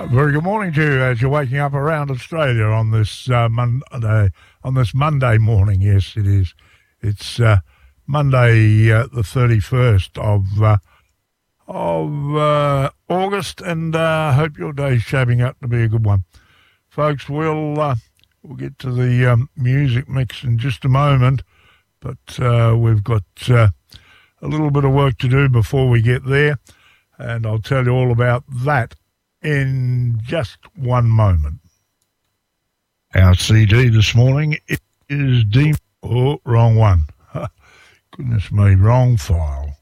Very good morning to you as you're waking up around Australia on this Monday morning. Yes, it is. It's Monday, the 31st of August, and hope your day's shaping up to be a good one, folks. We'll get to the music mix in just a moment, but we've got a little bit of work to do before we get there, and I'll tell you all about that in just one moment. Our CD this morning is Oh, wrong one. Goodness me, wrong file.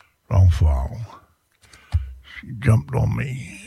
She jumped on me.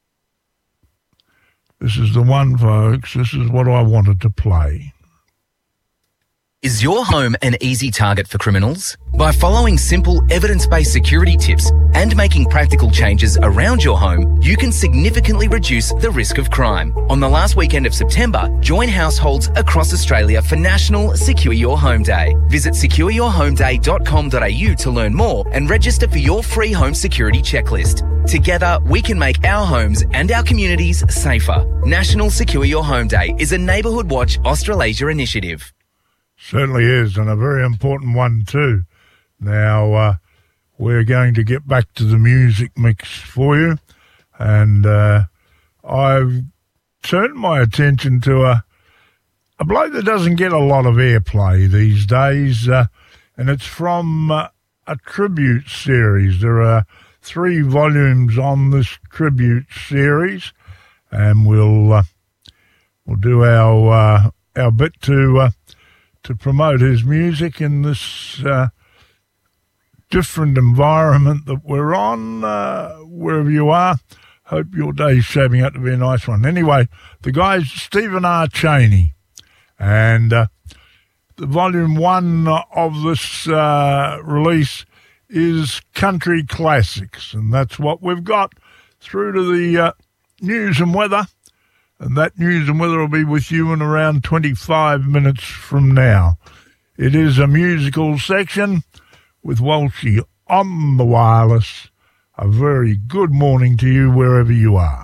This is the one, folks. This is what I wanted to play. Is your home an easy target for criminals? By following simple, evidence-based security tips and making practical changes around your home, you can significantly reduce the risk of crime. On the last weekend of September, join households across Australia for National Secure Your Home Day. Visit secureyourhomeday.com.au to learn more and register for your free home security checklist. Together, we can make our homes and our communities safer. National Secure Your Home Day is a Neighbourhood Watch Australasia initiative. Certainly is, and a very important one too. Now, we're going to get back to the music mix for you, and I've turned my attention to a bloke that doesn't get a lot of airplay these days, and it's from a tribute series. There are 3 volumes on this tribute series, and we'll do our bit to promote his music in this different environment that we're on, wherever you are. Hope your day's shaping up to be a nice one. Anyway, the guy's Stephen R. Cheney, and the volume 1 of this release is Country Classics, and that's what we've got through to the news and weather. And that news and weather will be with you in around 25 minutes from now. It is a musical section with Walshy on the wireless. A very good morning to you wherever you are.